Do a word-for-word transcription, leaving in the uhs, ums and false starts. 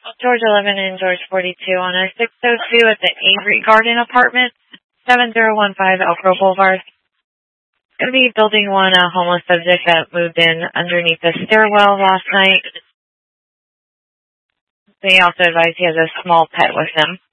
George eleven and George forty-two on a six oh two at the Avery Garden Apartments, seven zero one five Elk Grove Boulevard. It's going to be building one, a homeless subject that moved in underneath the stairwell last night. They also advised he has a small pet with him.